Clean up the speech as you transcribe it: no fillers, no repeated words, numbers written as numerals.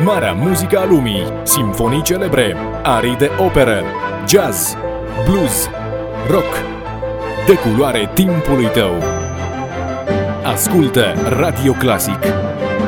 Marea muzică a lumii, simfonii celebre, arii de operă, jazz, blues, rock, de culoare timpului tău. Ascultă Radio Classic.